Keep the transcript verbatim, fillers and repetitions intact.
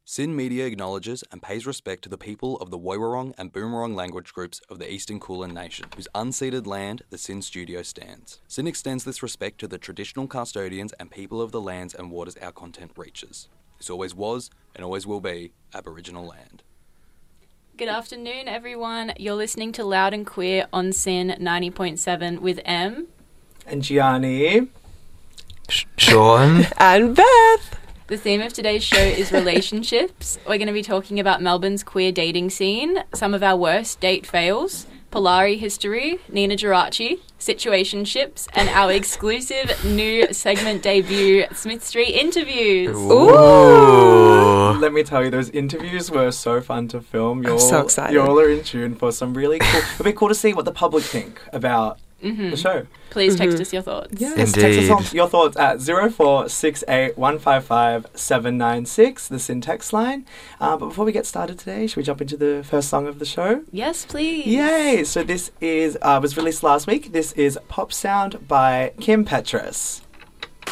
SYN Media acknowledges and pays respect to the people of the Woiwurrung and Boonwurrung language groups of the Eastern Kulin Nation, whose unceded land the SYN studio stands. SYN extends this respect to the traditional custodians and people of the lands and waters our content reaches. This always was and always will be Aboriginal land. Good afternoon, everyone. You're listening to Loud and Queer on SYN ninety point seven with Em. And Gianni. Sean. And Beth. The theme of today's show is relationships. We're going to be talking about Melbourne's queer dating scene, some of our worst date fails, Polari history, Nina Geraci, situationships, and our exclusive new segment debut, Smith Street interviews. Ooh. Let me tell you, those interviews were so fun to film. You're, I'm so excited. You all are in tune for some really cool... It'll be cool to see what the public think about Mm-hmm. the show. Please text Mm-hmm. us your thoughts. Yes, Indeed. text us on your thoughts at zero four six eight one five five seven nine six, the SYN text line. Uh, but before we get started today, should we jump into the first song of the show? Yes, please. Yay! So this is uh, was released last week. This is Pop Sound by Kim Petras.